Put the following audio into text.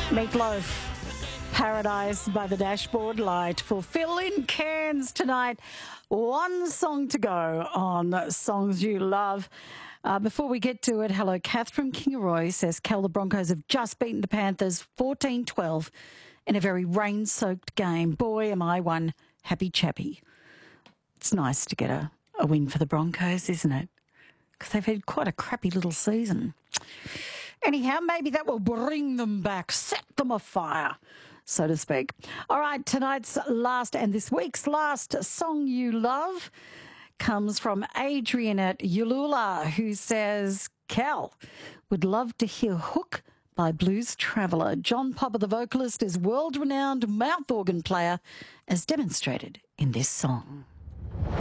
Meatloaf, Paradise by the Dashboard Light for Phil in Cairns tonight. One song to go on Songs You Love. Before we get to it, hello, Kath from Kingaroy says, Cal, the Broncos have just beaten the Panthers 14-12 in a very rain-soaked game. Boy, am I one happy chappy. It's nice to get a win for the Broncos, isn't it? Because they've had quite a crappy little season. Anyhow, maybe that will bring them back, set them afire, so to speak. All right, tonight's last and this week's last Song You Love comes from Adrian at Yulula, who says, Cal, would love to hear Hook by Blues Traveller. John Popper, the vocalist, is world-renowned mouth organ player, as demonstrated in this song.